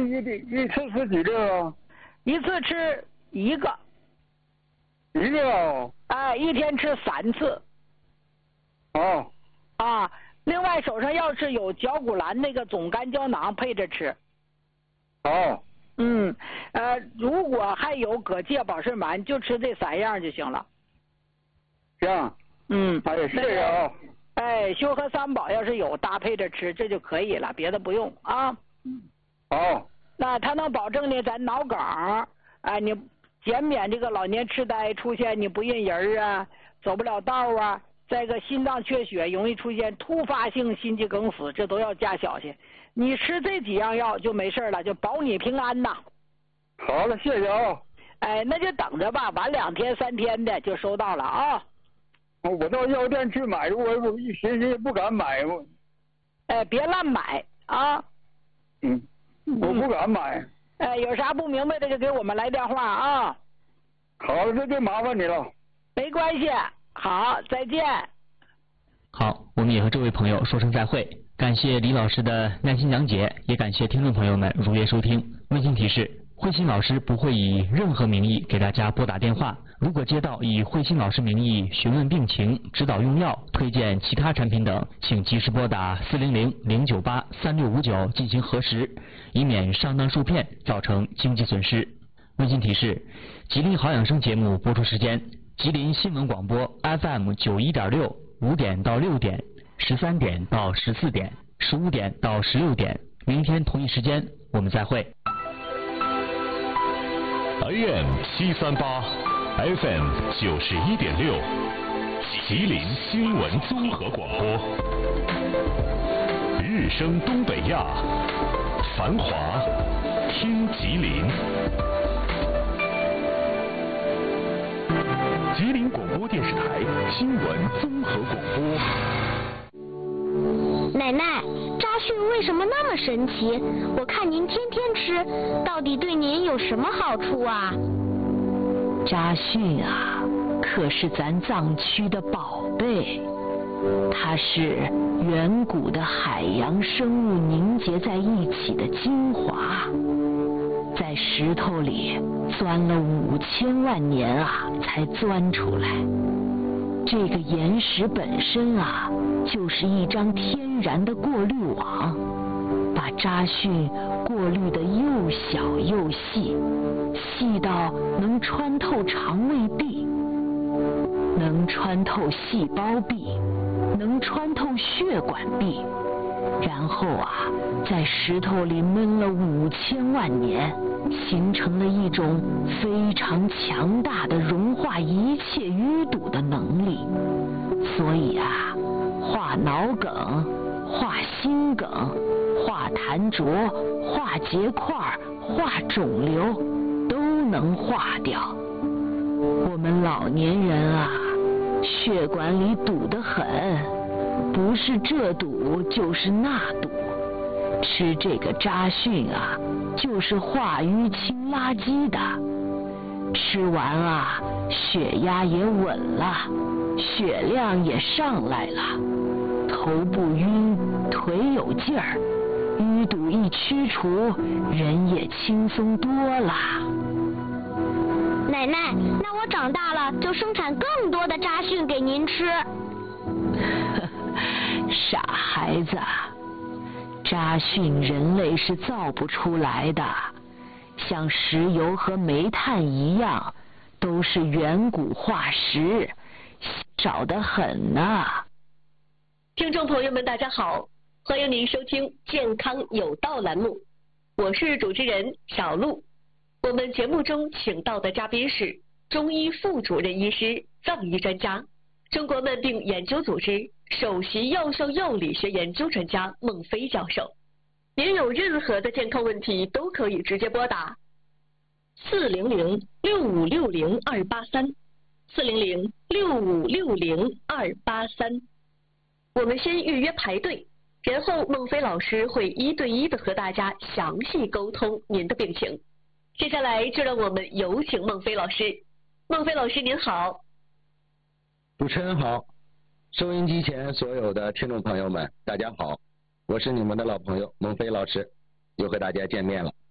一次吃几粒啊？ 一次吃一个。 一个哦。 一天吃3次。 哦。 另外手上要是有绞股蓝那个总干胶囊配着吃。 哦。 如果还有蛤蚧保肾丸，就吃这3样就行了。 行。谢谢啊。 修和三宝要是有搭配着吃，这就可以了，别的不用啊。 好。 那它能保证呢，咱脑梗你减免这个老年痴呆出现你不认人啊，走不了道啊，再个心脏缺血容易出现突发性心肌梗死，这都要加小心。你吃这几样药就没事了，就保你平安呐。 好了，谢谢啊。 那就等着吧，晚2天3天的就收到了啊。 我到药店去买，我一寻思也不敢买。 别乱买啊。 我不敢买。 有啥不明白的就给我们来电话啊。 好了，这就麻烦你了。 没关系，好，再见。 好，我们也和这位朋友说声再会。感谢李老师的耐心讲解，也感谢听众朋友们如约收听。温馨提示：慧心老师不会以任何名义给大家拨打电话。如果接到以慧心老师名义询问病情、指导用药、推荐其他产品等，请及时拨打400-098-3659进行核实，以免上当受骗造成经济损失。温馨提示：吉林好养生节目播出时间：吉林新闻广播 FM 91.6 5点到6点，13点到14点，15点到16点。明天同一时间我们再会。 AM 738 FM 91.6，吉林新闻综合广播，日升东北亚，繁华听吉林。吉林广播电视台新闻综合广播。 奶奶，扎蕈为什么那么神奇？我看您天天吃，到底对您有什么好处啊？ 扎蕈啊，可是咱藏区的宝贝，它是远古的海洋生物凝结在一起的精华，在石头里钻了5000万年才钻出来。这个岩石本身就是一张天然的过滤网，把扎蕈过滤得又小又细，细到能穿透肠胃壁，能穿透细胞壁，能穿透血管壁，然后在石头里闷了5000万年，形成了一种非常强大的融化一切淤堵的能力。所以化脑梗、化心梗、化痰浊、化结块、化肿瘤都能化掉。我们老年人血管里堵得很，不是这堵就是那堵，吃这个扎蕈就是化淤清垃圾的。吃完血压也稳了，血量也上来了，头不晕，腿有劲儿，淤堵一驱除，人也轻松多了。 奶奶，那我长大了就生产更多的扎蕈给您吃。 傻孩子，扎蕈人类是造不出来的，像石油和煤炭一样，都是远古化石，少得很呢。 听众朋友们，大家好，欢迎您收听健康有道栏目，我是主持人小璐。我们节目中请到的嘉宾是中医副主任医师、藏医专家、中国慢病研究组织首席药效药理学研究专家孟非教授。您有任何的健康问题都可以直接拨打400-6560-283 400-6560-283。我们先预约排队，然后孟非老师会1对1的和大家详细沟通您的病情。接下来就让我们有请孟非老师。孟非老师您好。 主持人好，收音机前所有的听众朋友们大家好，我是你们的老朋友孟非老师，又和大家见面了。